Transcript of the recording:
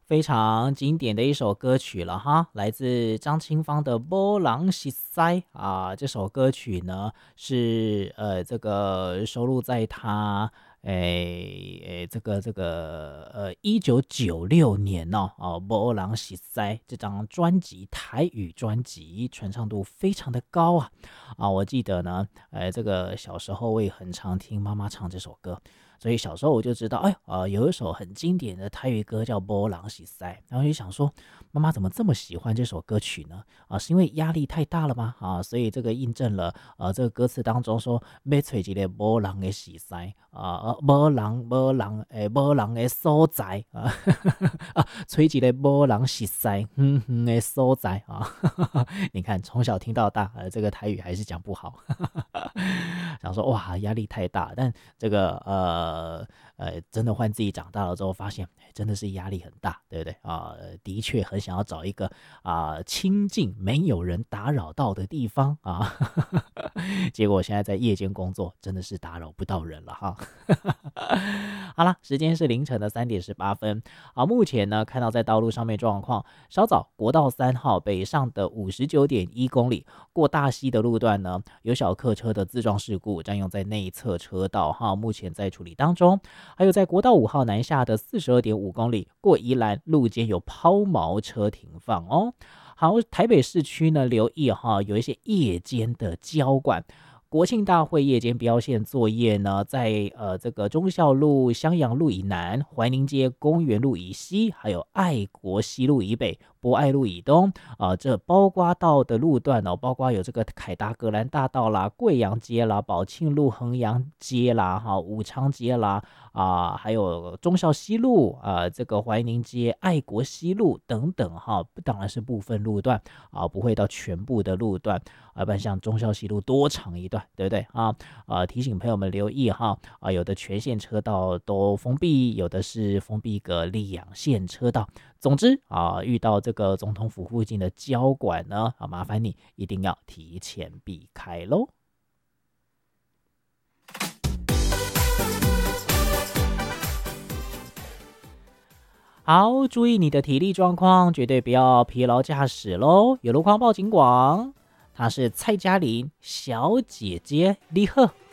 非常经典的一首歌曲了哈，来自张清芳的《某人熟悉》啊。这首歌曲呢是这个收录在他1996年《某人熟悉》这张专辑台语专辑传唱度非常的高啊。我记得呢，这个小时候我也很常听妈妈唱这首歌。所以小时候我就知道，有一首很经典的台语歌叫《某人熟悉》，然后就想说，妈妈怎么这么喜欢这首歌曲呢？是因为压力太大了吗？所以这个印证了，这个歌词当中说，要找一个某人的熟悉某人的所在找一个某人熟悉的所在你看从小听到大，这个台语还是讲不好，想说哇压力太大，但这个真的换自己长大了之后，发现真的是压力很大，对不对的确很想要找一个清静没有人打扰到的地方结果现在在夜间工作，真的是打扰不到人了哈。好了，时间是凌晨的3:18目前呢看到在道路上面状况，稍早国道3号北上的59.1公里过大溪的路段呢，有小客车的自撞事故，占用在内侧车道目前在处理当中。还有在国道5号南下的42.5公里过宜兰路肩有抛锚车停放哦。好，台北市区呢留意有一些夜间的交管。国庆大会夜间标线作业呢，在这个忠孝路、襄阳路以南、怀宁街、公园路以西，还有爱国西路以北、博爱路以东这包括到的路段包括有这个凯达格兰大道啦、贵阳街啦、宝庆路、衡阳街啦、武昌街啦还有忠孝西路这个怀宁街、爱国西路等等当然是部分路段不会到全部的路段不然像忠孝西路多长一段，对不对提醒朋友们留意有的全线车道都封闭，有的是封闭个2线车道。总之遇到这个总统府附近的交管呢麻烦你一定要提前避开咯。好，注意你的体力状况，绝对不要疲劳驾驶咯。有路况报警广，她是蔡嘉玲小姐姐，你好。